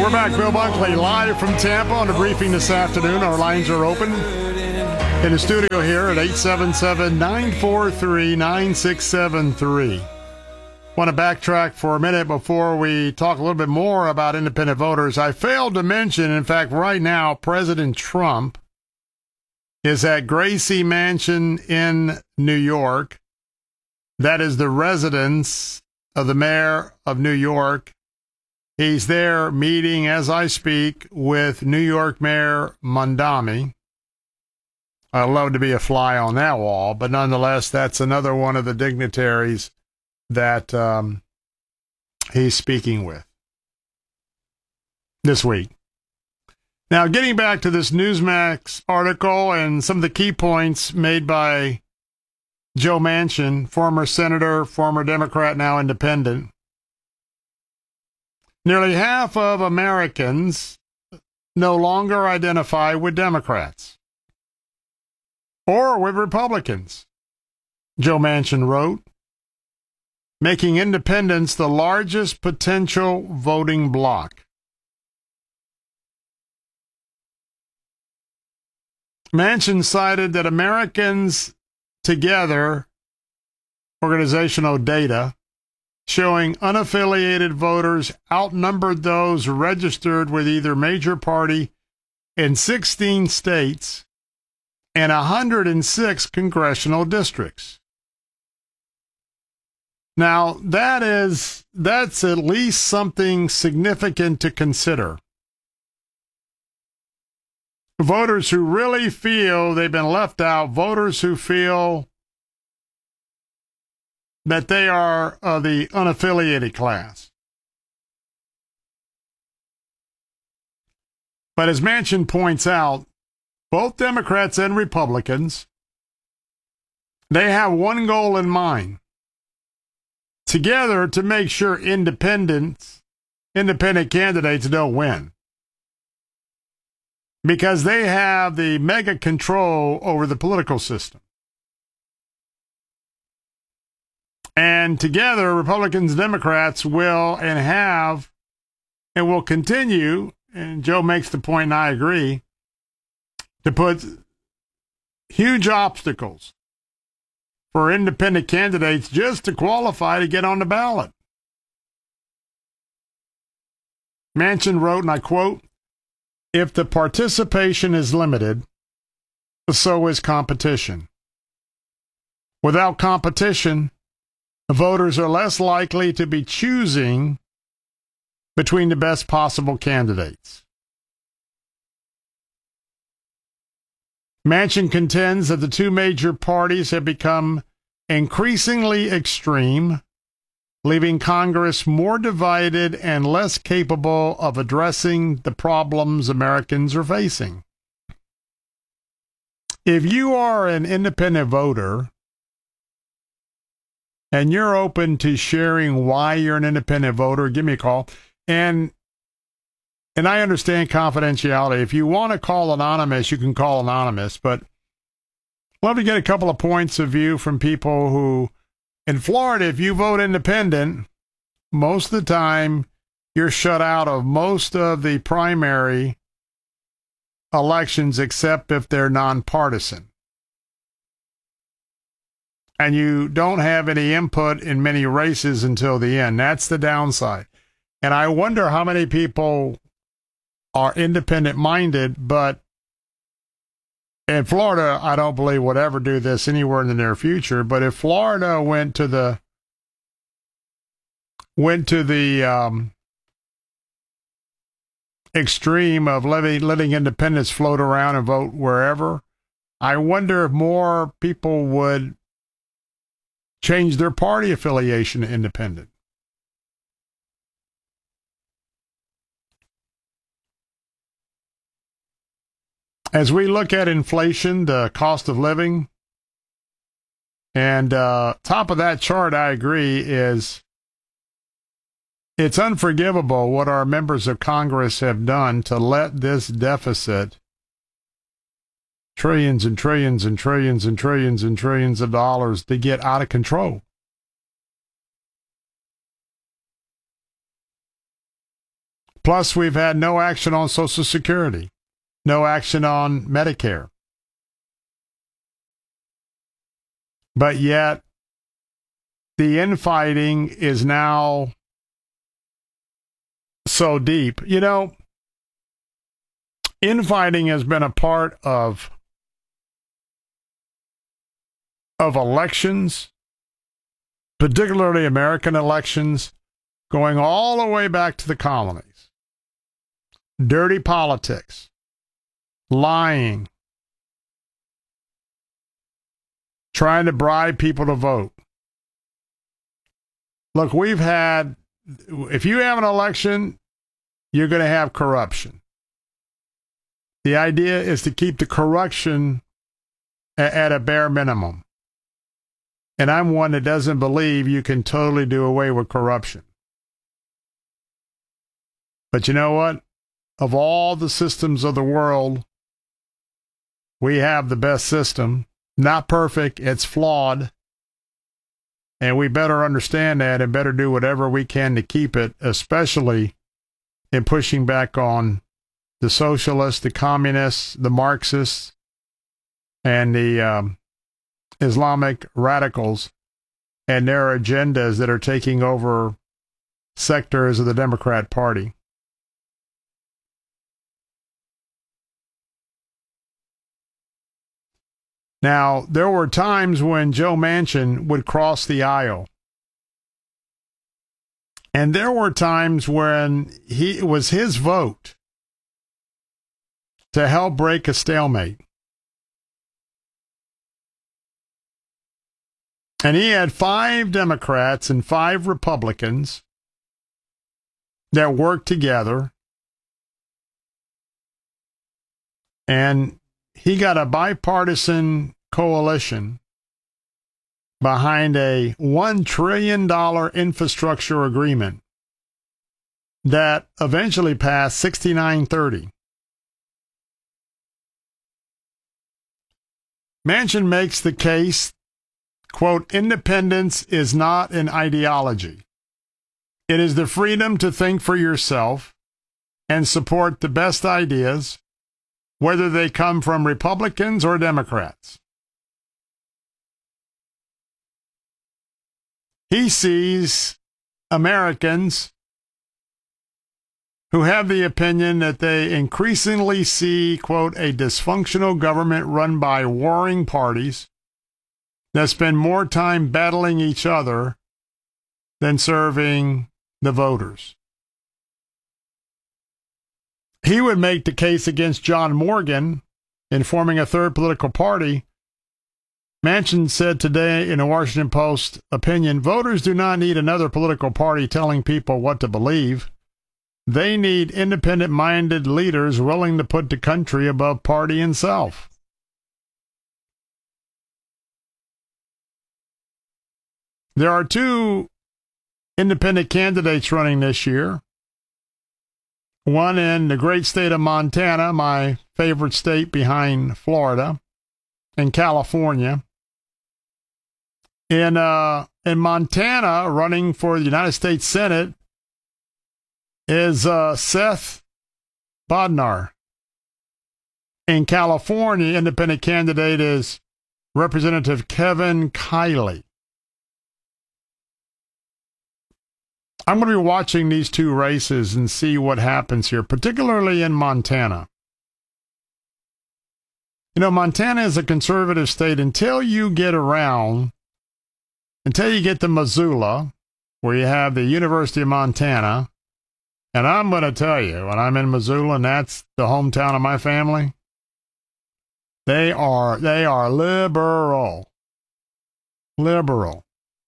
We're back, Bill Bunkley, live from Tampa on a briefing this afternoon. Our lines are open in the studio here at 877-943-9673. Want to backtrack for a minute before we talk a little bit more about independent voters. I failed to mention, in fact, right now, President Trump is at Gracie Mansion in New York. That is the residence of the mayor of New York. He's there meeting, as I speak, with New York Mayor Mamdani. I'd love to be a fly on that wall, but nonetheless, that's another one of the dignitaries that he's speaking with this week. Now, getting back to this Newsmax article and some of the key points made by Joe Manchin, former senator, former Democrat, now independent. Nearly half of Americans no longer identify with Democrats or with Republicans, Joe Manchin wrote, making independents the largest potential voting bloc. Manchin cited that Americans Together organizational data showing unaffiliated voters outnumbered those registered with either major party in 16 states and 106 congressional districts. Now, that's at least something significant to consider. Voters who really feel they've been left out, voters who feel that they are the unaffiliated class. But as Manchin points out, both Democrats and Republicans, they have one goal in mind, together to make sure independent candidates don't win. Because they have the mega control over the political system. And together, Republicans and Democrats will and have and will continue, and Joe makes the point and I agree, to put huge obstacles for independent candidates just to qualify to get on the ballot. Manchin wrote, and I quote, "If the participation is limited, so is competition. Without competition, voters are less likely to be choosing between the best possible candidates." Manchin contends that the two major parties have become increasingly extreme, leaving Congress more divided and less capable of addressing the problems Americans are facing. If you are an independent voter and you're open to sharing why you're an independent voter, give me a call. And I understand confidentiality. If you want to call anonymous, you can call anonymous. But I'd love to get a couple of points of view from people who, in Florida, if you vote independent, most of the time you're shut out of most of the primary elections except if they're nonpartisan. And you don't have any input in many races until the end. That's the downside. And I wonder how many people are independent-minded, but in Florida, I don't believe would ever do this anywhere in the near future. But if Florida went to the extreme of letting independents float around and vote wherever, I wonder if more people would change their party affiliation to independent. As we look at inflation, the cost of living, and top of that chart, I agree, is it's unforgivable what our members of Congress have done to let this deficit, trillions and trillions and trillions and trillions and trillions of dollars, to get out of control. Plus, we've had no action on Social Security, no action on Medicare. But yet, the infighting is now so deep. You know, infighting has been a part of elections, particularly American elections, going all the way back to the colonies. Dirty politics, lying, trying to bribe people to vote. Look, if you have an election, you're going to have corruption. The idea is to keep the corruption at a bare minimum. And I'm one that doesn't believe you can totally do away with corruption. But you know what? Of all the systems of the world, we have the best system. Not perfect, it's flawed. And we better understand that and better do whatever we can to keep it, especially in pushing back on the socialists, the communists, the Marxists, and the Islamic radicals and their agendas that are taking over sectors of the Democrat Party. Now, there were times when Joe Manchin would cross the aisle. And there were times when it was his vote to help break a stalemate. And he had 5 Democrats and 5 Republicans that worked together. And he got a bipartisan coalition behind a $1 trillion infrastructure agreement that eventually passed 69-30. Manchin makes the case, quote, independence is not an ideology. It is the freedom to think for yourself and support the best ideas, whether they come from Republicans or Democrats. He sees Americans who have the opinion that they increasingly see, quote, a dysfunctional government run by warring parties that spend more time battling each other than serving the voters. He would make the case against John Morgan in forming a third political party. Manchin said today in a Washington Post opinion, voters do not need another political party telling people what to believe. They need independent-minded leaders willing to put the country above party and self. There are 2 independent candidates running this year. One in the great state of Montana, my favorite state behind Florida, and California. In Montana, running for the United States Senate is Seth Bodnar. In California, independent candidate is Representative Kevin Kiley. I'm going to be watching these 2 races and see what happens here, particularly in Montana. You know, Montana is a conservative state until you get to Missoula, where you have the University of Montana. And I'm going to tell you, when I'm in Missoula, and that's the hometown of my family, they are liberal. Liberal.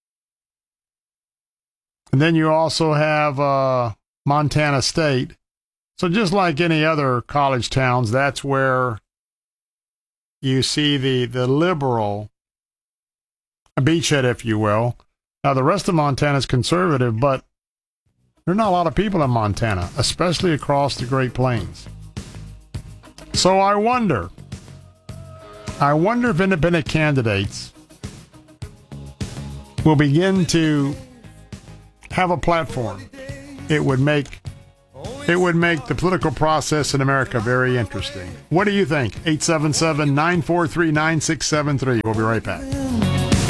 And then you also have Montana State. So just like any other college towns, that's where you see the liberal beachhead, if you will. Now, the rest of Montana is conservative, but there are not a lot of people in Montana, especially across the Great Plains. So I wonder if independent candidates will begin to have a platform. It would make It would make the political process in America very interesting. What do you think? 877-943-9673. We'll be right back.